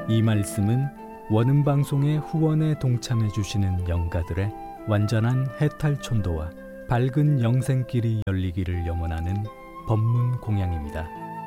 이 말씀은 원음방송의 후원에 동참해 주시는 영가들의 완전한 해탈촌도와 밝은 영생길이 열리기를 염원하는 법문 공양입니다.